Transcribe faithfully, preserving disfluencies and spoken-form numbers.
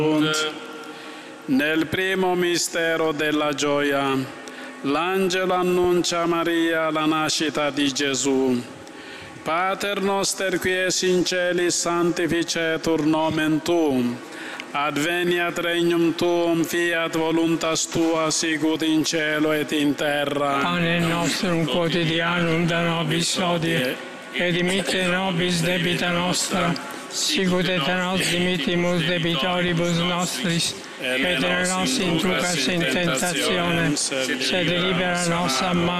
Nel primo mistero della gioia, l'angelo annuncia a Maria la nascita di Gesù. Pater noster qui es in celis sanctificetur nomen tuum, adveniat regnum tuum, fiat voluntas tua sicut in cielo et in terra. Pane nostrum quotidianum da nobis hodie, et dimitte nobis debita nostra, sicut et nos dimittimus debitoribus nostris, et ne nos inducas in tentationem, sed libera nos a male.